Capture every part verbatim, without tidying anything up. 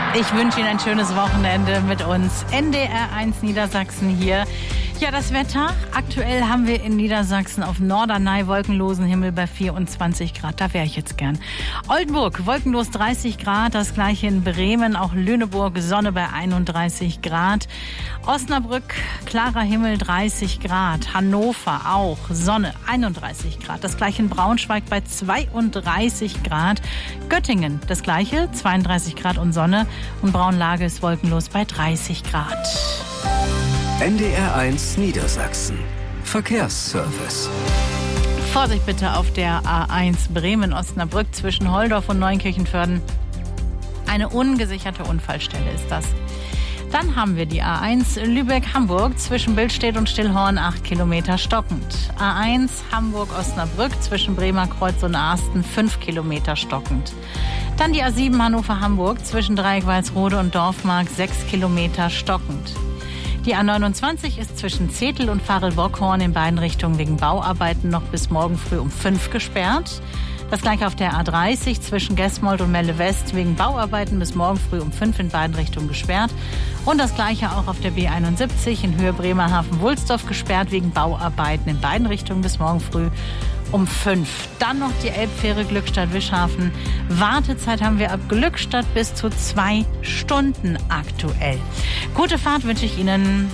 Ich wünsche Ihnen ein schönes Wochenende mit uns. N D R eins Niedersachsen hier. Ja, das Wetter. Aktuell haben wir in Niedersachsen auf Norderney wolkenlosen Himmel bei vierundzwanzig Grad. Da wäre ich jetzt gern. Oldenburg, wolkenlos dreißig Grad. Das gleiche in Bremen. Auch Lüneburg, Sonne bei einunddreißig Grad. Osnabrück, klarer Himmel, dreißig Grad. Hannover auch, Sonne, einunddreißig Grad. Das gleiche in Braunschweig bei zweiunddreißig Grad. Göttingen, das gleiche, zweiunddreißig Grad und Sonne. Und Braunlage ist wolkenlos bei dreißig Grad. N D R eins Niedersachsen. Verkehrsservice. Vorsicht bitte auf der A eins Bremen-Osnabrück zwischen Holdorf und Neunkirchenvörden. Eine ungesicherte Unfallstelle ist das. Dann haben wir die A eins Lübeck-Hamburg zwischen Billstedt und Stillhorn, acht Kilometer stockend. A eins Hamburg-Osnabrück zwischen Bremer Kreuz und Arsten, fünf Kilometer stockend. Dann die A sieben Hannover-Hamburg zwischen Dreieck-Walsrode und Dorfmark, sechs Kilometer stockend. Die A neunundzwanzig ist zwischen Zetel und Varel-Bockhorn in beiden Richtungen wegen Bauarbeiten noch bis morgen früh um fünf gesperrt. Das gleiche auf der A dreißig zwischen Gesmold und Melle West wegen Bauarbeiten bis morgen früh um fünf in beiden Richtungen gesperrt. Und das gleiche auch auf der B einundsiebzig in Höhe Bremerhaven-Wulsdorf gesperrt wegen Bauarbeiten in beiden Richtungen bis morgen früh um fünf. Dann noch die Elbfähre Glückstadt-Wischhafen. Wartezeit haben wir ab Glückstadt bis zu zwei Stunden aktuell. Gute Fahrt wünsche ich Ihnen.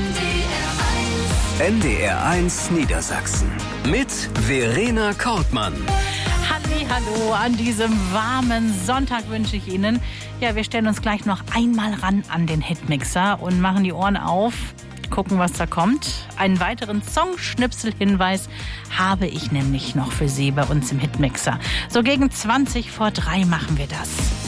N D R eins Niedersachsen mit Verena Kortmann. Hallo, an diesem warmen Sonntag wünsche ich Ihnen. Ja, wir stellen uns gleich noch einmal ran an den Hitmixer und machen die Ohren auf, gucken, was da kommt. Einen weiteren Songschnipsel-Hinweis habe ich nämlich noch für Sie bei uns im Hitmixer. So gegen zwanzig vor drei machen wir das.